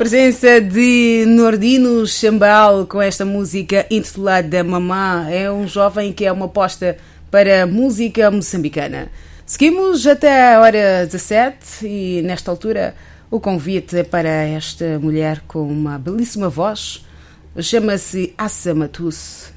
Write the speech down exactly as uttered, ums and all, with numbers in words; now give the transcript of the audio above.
Presença de Nordino Chambal com esta música intitulada Mamá. É um jovem que é uma aposta para a música moçambicana. Seguimos até a hora dezassete e nesta altura o convite é para esta mulher com uma belíssima voz. Chama-se Assa Matusse